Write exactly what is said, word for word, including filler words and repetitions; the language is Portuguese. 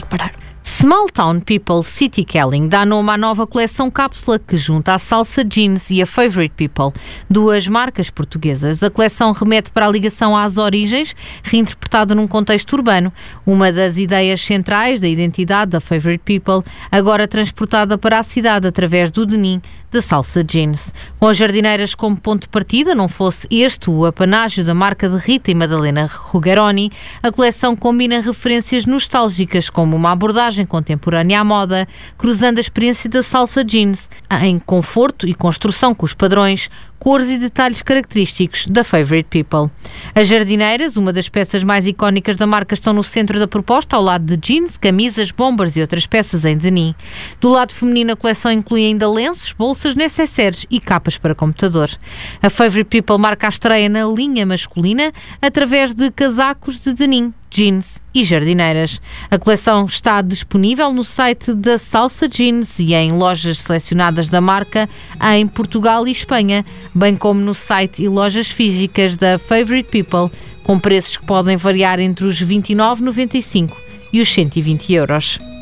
que parar. Small Town People City Kelling dá nome à nova coleção cápsula que junta a Salsa Jeans e a Favorite People, duas marcas portuguesas. A coleção remete para a ligação às origens, reinterpretada num contexto urbano, uma das ideias centrais da identidade da Favorite People, agora transportada para a cidade através do denim da Salsa Jeans. Com as jardineiras como ponto de partida, não fosse este o apanágio da marca de Rita e Madalena Rugeroni, a coleção combina referências nostálgicas como uma abordagem contemporânea à moda, cruzando a experiência da Salsa Jeans em conforto e construção com os padrões, cores e detalhes característicos da Favorite People. As jardineiras, uma das peças mais icónicas da marca, estão no centro da proposta, ao lado de jeans, camisas, bombers e outras peças em denim. Do lado feminino, a coleção inclui ainda lenços, bolsas, necessaires e capas para computador. A Favorite People marca a estreia na linha masculina através de casacos de denim, jeans e jardineiras. A coleção está disponível no site da Salsa Jeans e em lojas selecionadas da marca em Portugal e Espanha, bem como no site e lojas físicas da Favorite People, com preços que podem variar entre os vinte e nove vírgula noventa e cinco e os cento e vinte euros.